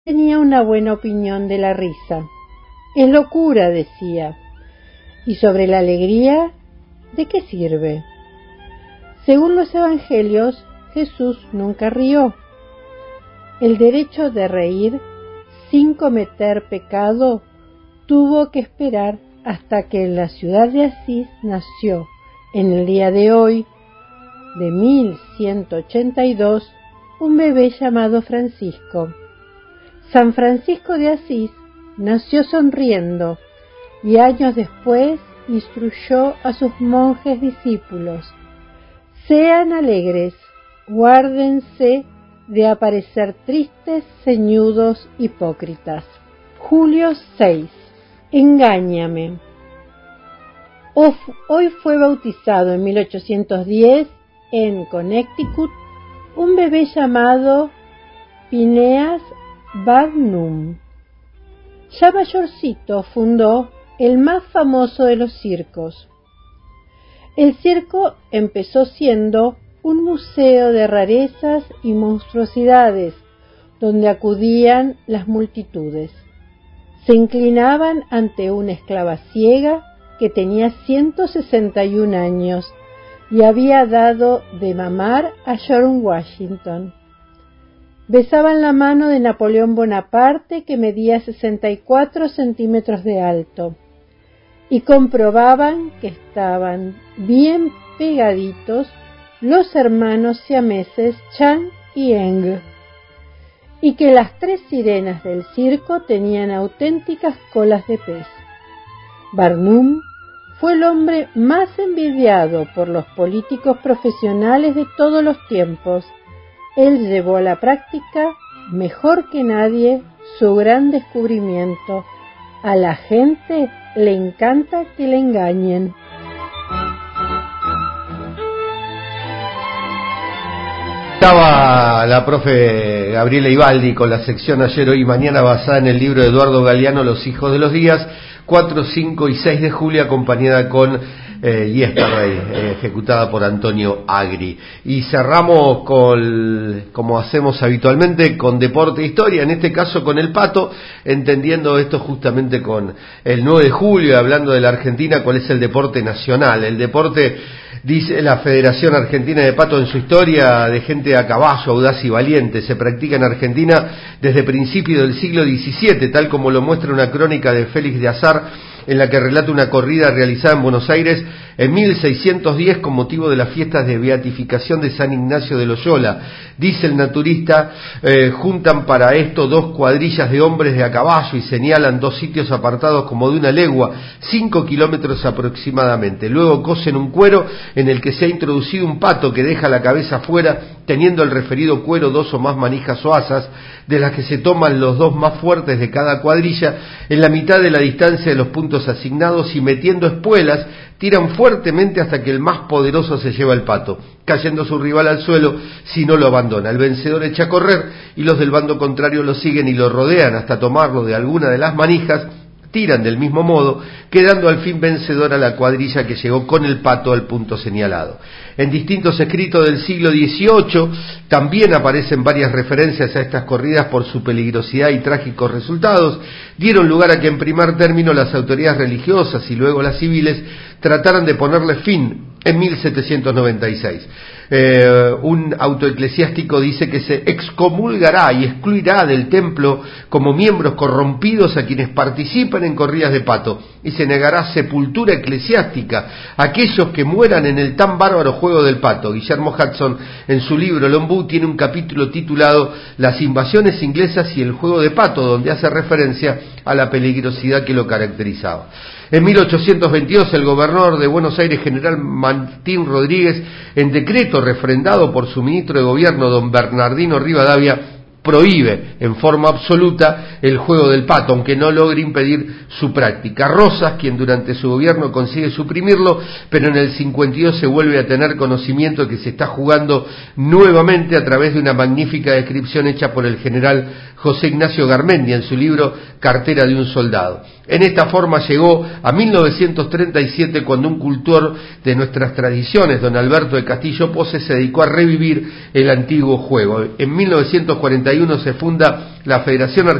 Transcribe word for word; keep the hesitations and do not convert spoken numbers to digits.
tenía una buena opinión de la risa. Es locura, decía. Y sobre la alegría, ¿de qué sirve? Según los evangelios, Jesús nunca rió. El derecho de reír sin cometer pecado tuvo que esperar hasta que en la ciudad de Asís nació, en el día de hoy, de mil ciento ochenta y dos, un bebé llamado Francisco. San Francisco de Asís nació sonriendo y años después instruyó a sus monjes discípulos: sean alegres, guárdense de aparecer tristes, ceñudos, hipócritas. Julio seis. Engáñame. Hoy fue bautizado en mil ochocientos diez en Connecticut un bebé llamado Phineas Barnum. Ya mayorcito fundó el más famoso de los circos. El circo empezó siendo un museo de rarezas y monstruosidades, donde acudían las multitudes. Se inclinaban ante una esclava ciega que tenía ciento sesenta y un años y había dado de mamar a George Washington. Besaban la mano de Napoleón Bonaparte, que medía sesenta y cuatro centímetros de alto, y comprobaban que estaban bien pegaditos los hermanos siameses Chan y Eng, y que las tres sirenas del circo tenían auténticas colas de pez. Barnum fue el hombre más envidiado por los políticos profesionales de todos los tiempos. Él llevó a la práctica, mejor que nadie, su gran descubrimiento. A la gente le encanta que le engañen. Estaba la profe Gabriela Ibaldi con la sección Ayer, Hoy y Mañana, basada en el libro de Eduardo Galeano, Los Hijos de los Días, cuatro, cinco y seis de julio, acompañada con eh, Yesterday, eh, ejecutada por Antonio Agri. Y cerramos con, como hacemos habitualmente, con deporte e historia, en este caso con el pato, entendiendo esto justamente con el nueve de julio, hablando de la Argentina, cuál es el deporte nacional. El deporte, dice la Federación Argentina de Pato en su historia, de gente a caballo, audaz y valiente, se practica en Argentina desde principios del siglo diecisiete, tal como lo muestra una crónica de Félix de Azar, en la que relata una corrida realizada en Buenos Aires en mil seiscientos diez con motivo de las fiestas de beatificación de San Ignacio de Loyola. Dice el naturista, eh, juntan para esto dos cuadrillas de hombres de a caballo y señalan dos sitios apartados como de una legua, cinco kilómetros aproximadamente. Luego cosen un cuero en el que se ha introducido un pato que deja la cabeza afuera, teniendo el referido cuero dos o más manijas o asas, de las que se toman los dos más fuertes de cada cuadrilla en la mitad de la distancia de los puntos asignados, y metiendo espuelas tiran fuertemente hasta que el más poderoso se lleva el pato, cayendo su rival al suelo si no lo abandona. El vencedor echa a correr y los del bando contrario lo siguen y lo rodean hasta tomarlo de alguna de las manijas. Tiran del mismo modo, quedando al fin vencedora la cuadrilla que llegó con el pato al punto señalado. En distintos escritos del siglo dieciocho también aparecen varias referencias a estas corridas por su peligrosidad y trágicos resultados. Dieron lugar a que en primer término las autoridades religiosas y luego las civiles trataran de ponerle fin en mil setecientos noventa y seis. Eh, un auto eclesiástico dice que se excomulgará y excluirá del templo como miembros corrompidos a quienes participan en corridas de pato, y se negará sepultura eclesiástica a aquellos que mueran en el tan bárbaro juego del pato. Guillermo Hudson, en su libro Lombú, tiene un capítulo titulado Las invasiones inglesas y el juego de pato, donde hace referencia a la peligrosidad que lo caracterizaba. En mil ochocientos veintidós, el gobernador de Buenos Aires, general Martín Rodríguez, en decreto refrendado por su ministro de gobierno, don Bernardino Rivadavia, prohíbe en forma absoluta el juego del pato, aunque no logre impedir su práctica. Rosas, quien durante su gobierno consigue suprimirlo, pero en el cincuenta y dos se vuelve a tener conocimiento de que se está jugando nuevamente a través de una magnífica descripción hecha por el general José Ignacio Garmendia en su libro Cartera de un soldado. En esta forma llegó a mil novecientos treinta y siete, cuando un cultor de nuestras tradiciones, don Alberto de Castillo Pose, se dedicó a revivir el antiguo juego. En mil novecientos cuarenta y uno se funda la Federación Argentina